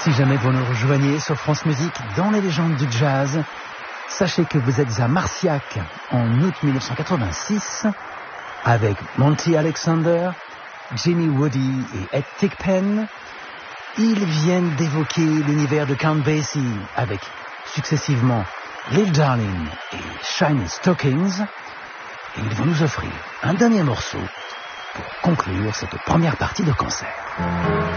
Si jamais vous nous rejoignez sur France Musique dans les légendes du jazz, sachez que vous êtes à Marciac en août 1986 avec Monty Alexander, Jimmy Woody et Ed Thigpen. Ils viennent d'évoquer l'univers de Count Basie avec successivement Lil Darling et Shiny Stockings. Et ils vont nous offrir un dernier morceau pour conclure cette première partie de concert.